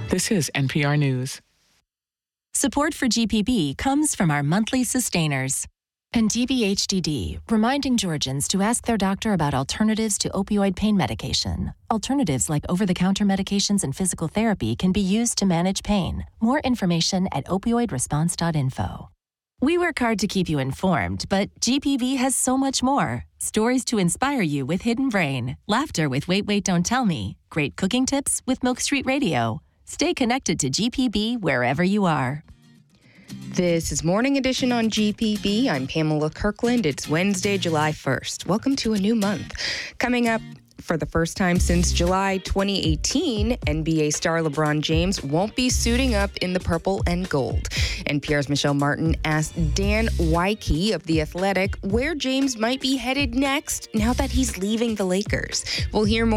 This is NPR News. Support for GPB comes from our monthly sustainers. And DBHDD, reminding Georgians to ask their doctor about alternatives to opioid pain medication. Alternatives like over-the-counter medications and physical therapy can be used to manage pain. More information at opioidresponse.info. We work hard to keep you informed, but GPB has so much more. Stories to inspire you with Hidden Brain, laughter with Wait, Wait, Don't Tell Me, great cooking tips with Milk Street Radio. Stay connected to GPB wherever you are. This is Morning Edition on GPB. I'm Pamela Kirkland. It's Wednesday, July 1st. Welcome to a new month. Coming up, for the first time since July 2018, NBA star LeBron James won't be suiting up in the purple and gold. NPR's Michelle Martin asked Dan Wyke of The Athletic where James might be headed next now that he's leaving the Lakers. We'll hear more